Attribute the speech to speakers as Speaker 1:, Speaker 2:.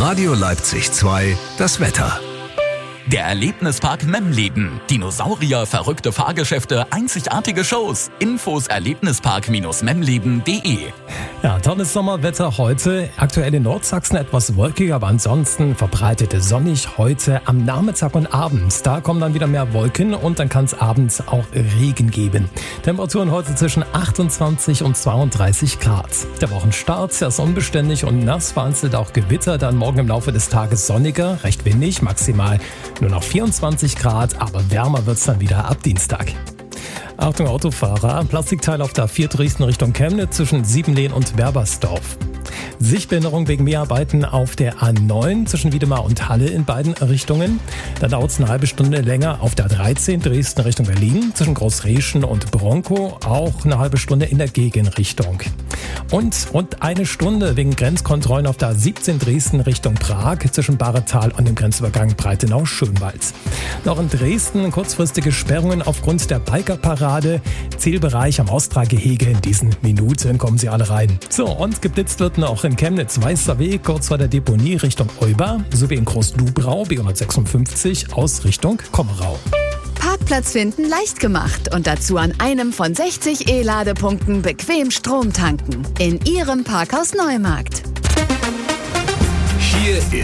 Speaker 1: Radio Leipzig 2, das Wetter.
Speaker 2: Der Erlebnispark Memleben. Dinosaurier, verrückte Fahrgeschäfte, einzigartige Shows. Infos erlebnispark-memleben.de.
Speaker 3: Ja, tolles Sommerwetter heute. Aktuell in Nordsachsen etwas wolkiger, aber ansonsten verbreitet sonnig heute am Nachmittag und abends. Da kommen dann wieder mehr Wolken und dann kann es abends auch Regen geben. Temperaturen heute zwischen 28 und 32 Grad. Der Wochenstart ist unbeständig und nass, vereinzelt auch Gewitter. Dann morgen im Laufe des Tages sonniger, recht windig, maximal nur noch 24 Grad, aber wärmer wird es dann wieder ab Dienstag. Achtung Autofahrer, Plastikteil auf der A4 Dresden Richtung Chemnitz zwischen Siebenlehn und Werbersdorf. Sichtbehinderung wegen Mehrarbeiten auf der A9 zwischen Wiedemar und Halle in beiden Richtungen. Dann dauert es eine halbe Stunde länger auf der A13 Dresden Richtung Berlin zwischen Großreschen und Bronkow, auch eine halbe Stunde in der Gegenrichtung. Und rund eine Stunde wegen Grenzkontrollen auf der A17 Dresden Richtung Prag zwischen Bahretal und dem Grenzübergang Breitenau-Schönwald. Noch in Dresden kurzfristige Sperrungen aufgrund der Bikerparade. Zielbereich am Austragehege in diesen Minuten kommen sie alle rein. So, und geblitzt wird noch in Chemnitz Weißer Weg kurz vor der Deponie Richtung Euber sowie in Groß-Dubrau B156 aus Richtung Kommerau.
Speaker 4: Parkplatz finden leicht gemacht und dazu an einem von 60 E-Ladepunkten bequem Strom tanken. In Ihrem Parkhaus Neumarkt.
Speaker 1: Hier